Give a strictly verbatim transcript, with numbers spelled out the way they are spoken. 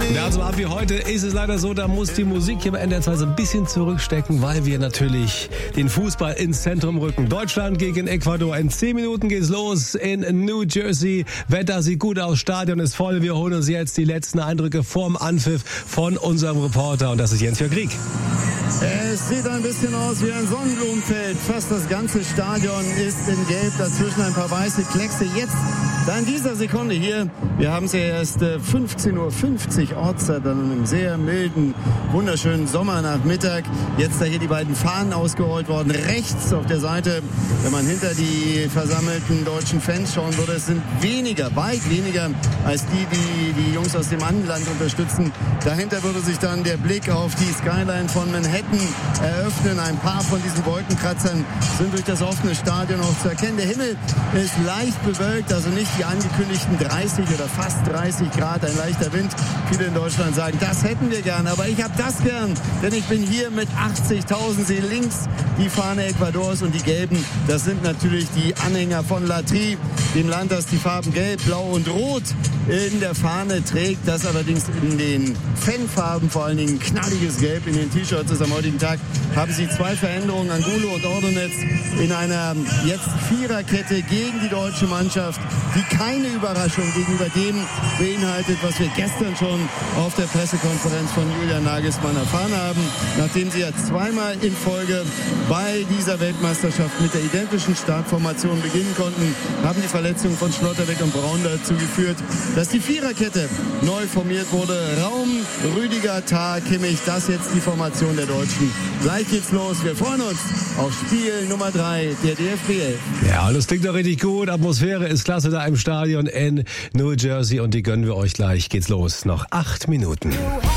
Ja, so ab wie heute ist es leider so, da muss die Musik hier bei N D R zwei so ein bisschen zurückstecken, weil wir natürlich den Fußball ins Zentrum rücken. Deutschland gegen Ecuador. In zehn Minuten geht's los in New Jersey. Wetter sieht gut aus, Stadion ist voll. Wir holen uns jetzt die letzten Eindrücke vorm Anpfiff von unserem Reporter. Und das ist Jens Jörg Krieg. Es sieht ein bisschen aus wie ein Sonnenblumenfeld. Fast das ganze Stadion ist in Gelb, dazwischen ein paar weiße Kleckse. Jetzt, da in dieser Sekunde hier, wir haben es ja erst fünfzehn Uhr fünfzig Ortszeit, an einem sehr milden, wunderschönen Sommernachmittag. Jetzt da hier die beiden Fahnen ausgerollt worden. Rechts auf der Seite, wenn man hinter die versammelten deutschen Fans schauen würde, es sind weniger, weit weniger als die, die die Jungs aus dem Anland unterstützen. Dahinter würde sich dann der Blick auf die Skyline von Manhattan eröffnen. Ein paar von diesen Wolkenkratzern sind durch das offene Stadion auch zu erkennen. Der Himmel ist leicht bewölkt, also nicht die angekündigten dreißig oder fast dreißig Grad, ein leichter Wind. Viele in Deutschland sagen, das hätten wir gern, aber ich habe das gern, denn ich bin hier mit achtzigtausend. Sehe links die Fahne Ecuadors und die gelben, das sind natürlich die Anhänger von La Tri, dem Land, das die Farben Gelb, Blau und Rot in der Fahne trägt, das allerdings in den Fanfarben, vor allen Dingen knalliges Gelb in den T-Shirts ist. Am heutigen Tag haben sie zwei Veränderungen, Angulo und Ordonez in einer jetzt Viererkette gegen die deutsche Mannschaft, die keine Überraschung gegenüber dem beinhaltet, was wir gestern schon auf der Pressekonferenz von Julian Nagelsmann erfahren haben. Nachdem sie ja zweimal in Folge bei dieser Weltmeisterschaft mit der identischen Startformation beginnen konnten, haben die Verletzungen von Schlotterbeck und Braun dazu geführt, dass die Viererkette neu formiert wurde. Raum, Rüdiger, Tah, Kimmich, das jetzt die Formation der Deutschen. Gleich geht's los. Wir freuen uns auf Spiel Nummer drei der D F B elf. Ja, das klingt doch richtig gut. Atmosphäre ist klasse da im Stadion in New Jersey und die gönnen wir euch gleich. Geht's los. Noch acht Minuten.